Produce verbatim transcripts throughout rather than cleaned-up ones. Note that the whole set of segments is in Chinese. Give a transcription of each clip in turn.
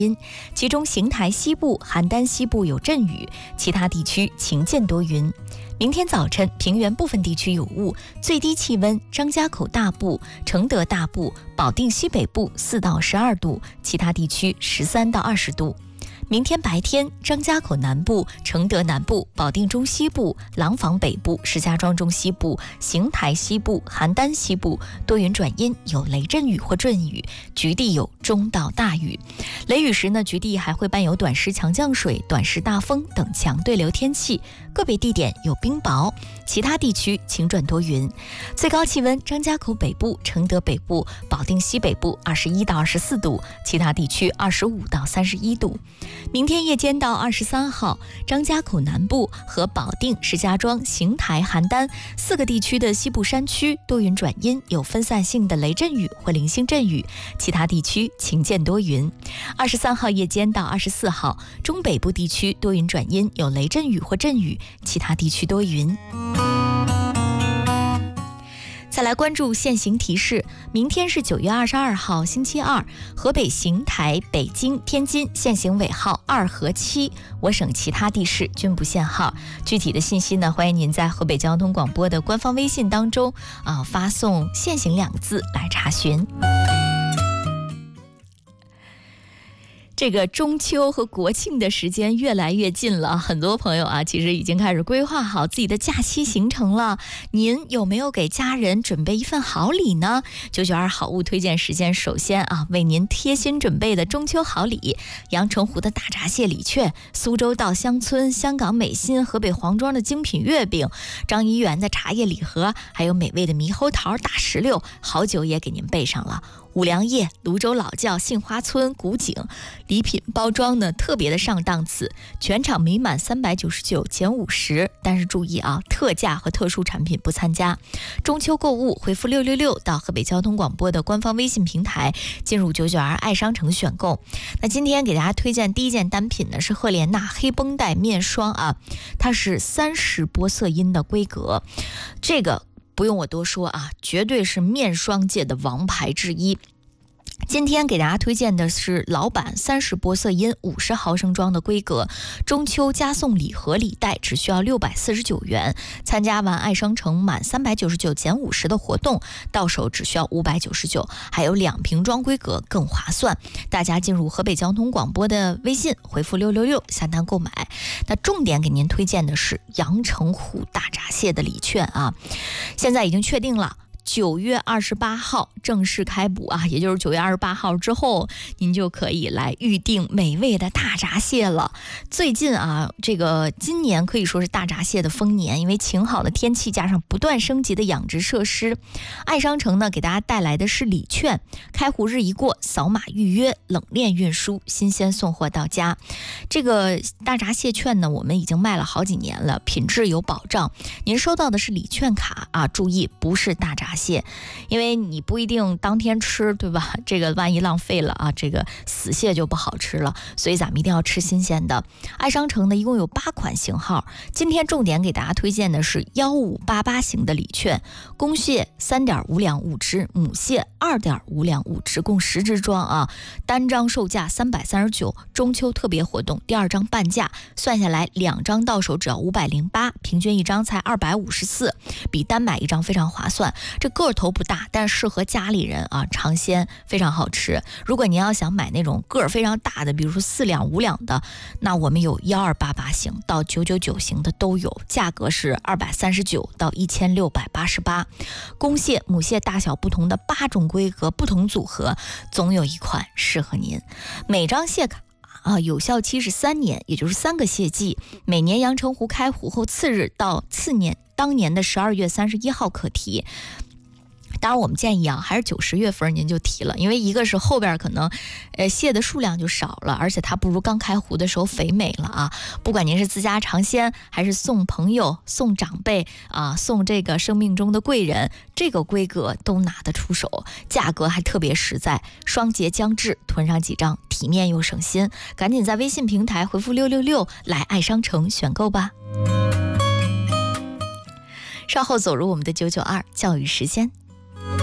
阴，其中邢台西部、邯郸西部有阵雨，其他地区晴见多云。明天早晨，平原部分地区有雾，最低气温张家口大部、承德大部、保定西北部四到十二度，其他地区十三到二十度。明天白天，张家口南部、承德南部、保定中西部、廊坊北部、石家庄中西部、邢台西部、邯郸西部多云转阴，有雷阵雨或阵雨，局地有中到大雨。雷雨时呢，局地还会伴有短时强降水、短时大风等强对流天气，个别地点有冰雹，其他地区晴转多云。最高气温，张家口北部、承德北部、保定西北部二十一到二十四度，其他地区二十五到三十一度。明天夜间到二十三号，张家口南部和保定、石家庄、邢台、邯郸四个地区的西部山区多云转阴，有分散性的雷阵雨或零星阵雨，其他地区晴见多云。二十三号夜间到二十四号，中北部地区多云转阴，有雷阵雨或阵雨，其他地区多云。再来关注现行提示，明天是九月二十二号星期二，河北邢台、北京、天津限行尾号二和七，我省其他地市均不限号。具体的信息呢，欢迎您在河北交通广播的官方微信当中啊发送限行两个字来查询。这个中秋和国庆的时间越来越近了，很多朋友啊，其实已经开始规划好自己的假期行程了。您有没有给家人准备一份好礼呢？九九二好物推荐时间，首先啊，为您贴心准备的中秋好礼：阳澄湖的大闸蟹礼券，苏州稻香村、香港美心、河北黄庄的精品月饼，张一元的茶叶礼盒，还有美味的猕猴桃、大石榴，好酒也给您备上了。五粮液、泸州老窖、杏花村、古井礼品包装呢特别的上档次，全场每满三百九十九减五十，但是注意啊，特价和特殊产品不参加。中秋购物回复六六六到河北交通广播的官方微信平台，进入九九二爱商城选购。那今天给大家推荐第一件单品呢是赫莲娜黑绷带面霜啊，它是三十玻色因的规格，这个不用我多说啊，绝对是面霜界的王牌之一。今天给大家推荐的是老版三十玻色因五十毫升装的规格，中秋加送礼盒礼袋只需要六百四十九元，参加完爱商城满三百九十九减五十的活动，到手只需要五百九十九，还有两瓶装规格更划算。大家进入河北交通广播的微信，回复六六六下单购买。那重点给您推荐的是阳澄湖大闸蟹的礼券啊，现在已经确定了。九月二十八号正式开补啊，也就是九月二十八号之后，您就可以来预定美味的大闸蟹了。最近啊，这个今年可以说是大闸蟹的丰年，因为晴好的天气加上不断升级的养殖设施，爱商城呢给大家带来的是礼券，开户日一过，扫码预约，冷链运输，新鲜送货到家。这个大闸蟹券呢，我们已经卖了好几年了，品质有保障。您收到的是礼券卡啊，注意不是大闸蟹，因为你不一定当天吃，对吧？这个万一浪费了啊，这个死蟹就不好吃了，所以咱们一定要吃新鲜的。爱商城呢一共有八款型号，今天重点给大家推荐的是幺五八八型的礼券，公蟹三点五两五只，母蟹二点五两五只，共十只装啊，单张售价三百三十九，中秋特别活动，第二张半价，算下来两张到手只要五百零八，平均一张才二百五十四，比单买一张非常划算。这个头不大，但适合家里人啊，尝鲜，非常好吃。如果您要想买那种个儿非常大的，比如说四两五两的，那我们有幺二八八型到九九九型的都有，价格是二百三十九到一千六百八十八。公蟹、母蟹大小不同的八种规格，不同组合，总有一款适合您。每张蟹卡啊，有效期是三年，也就是三个蟹季。每年阳澄湖开湖后次日到次年当年的十二月三十一号可提。当然我们建议啊，还是九十月份您就提了，因为一个是后边可能呃蟹的数量就少了，而且它不如刚开湖的时候肥美了啊。不管您是自家尝鲜，还是送朋友、送长辈啊，送这个生命中的贵人，这个规格都拿得出手，价格还特别实在。双节将至，囤上几张，体面又省心，赶紧在微信平台回复六六六来爱商城选购吧。稍后走入我们的九九二教育时间。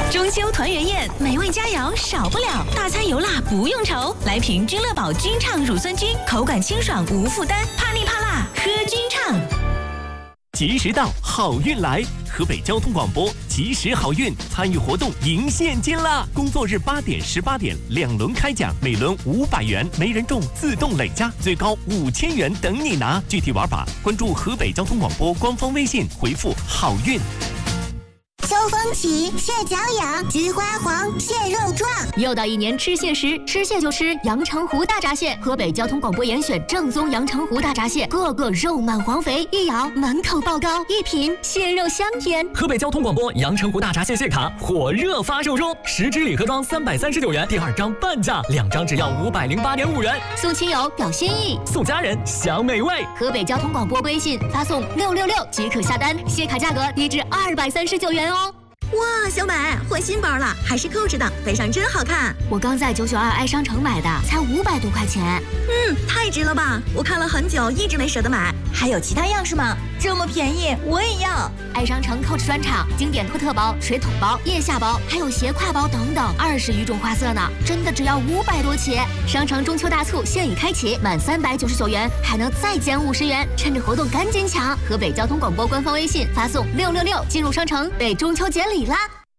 中秋团圆宴，美味佳肴少不了，大餐油辣不用愁。来瓶君乐宝君畅乳酸菌，口感清爽无负担，怕腻怕辣喝君畅。 吉时到，好运来！河北交通广播吉时好运参与活动赢现金啦！工作日八点、十八点两轮开奖，每轮五百元，没人中自动累加，最高五千元等你拿。具体玩法关注河北交通广播官方微信，回复好运。 秋风起，蟹脚痒，菊花黄，蟹肉壮。 又到一年吃蟹时，吃蟹就吃阳澄湖大闸蟹。河北交通广播严选正宗阳澄湖大闸蟹，个个肉满黄肥，一咬满口爆膏，一品蟹肉香甜。 河北交通广播阳澄湖大闸蟹蟹卡火热发售中，十支礼盒装三百三十九元，第二张半价，两张只要五百零八点五元。 送亲友表心意， 送家人享美味。 河北交通广播微信发送六六六即可下单，蟹卡价格低至二百三十九元哦。 哇，小美换新包了，还是扣着的，背上真好看。 我刚在九九二爱商城买的，才五百多块钱。 嗯，太值了吧！我看了很久，一直没舍得买。还有其他样式吗？这么便宜，我也要。 爱商城 Coach 专场，经典托特包、水桶包、腋下包，还有斜挎包等等，二十余种花色呢，真的只要五百多起。商城中秋大促现已开启，满三百九十九元还能再减五十元，趁着活动赶紧抢！河北交通广播官方微信发送六六六进入商城，为中秋节礼啦！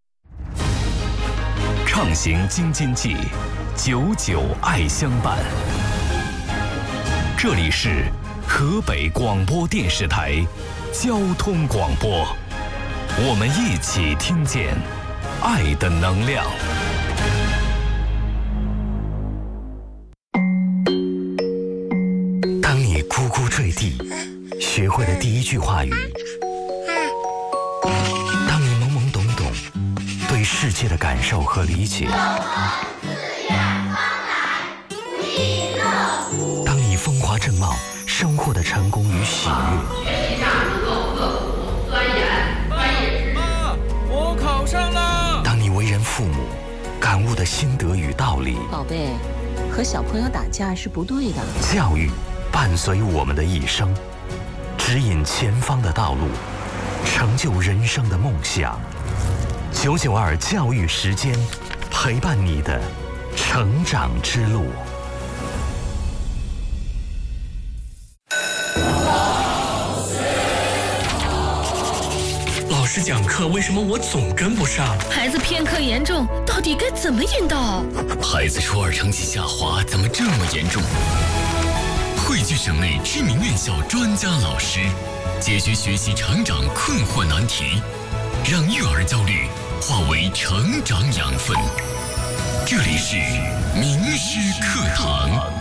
畅行京津冀，久久爱相伴。这里是河北广播电视台交通广播，我们一起听见爱的能量。当你咕咕坠地，学会了第一句话语；当你懵懵懂懂，对世界的感受和理解；当你风华正茂，生活的成功与喜悦。 妈，我考上了。 当你为人父母，感悟的心得与道理。 宝贝，和小朋友打架是不对的。 教育伴随我们的一生，指引前方的道路，成就人生的梦想。九九二教育时间，陪伴你的成长之路。 老师讲课，为什么我总跟不上？ 孩子偏科严重，到底该怎么引导？ 孩子初二成绩下滑，怎么这么严重？汇聚省内知名院校专家老师，解决学习成长困惑难题，让育儿焦虑化为成长养分。这里是名师课堂。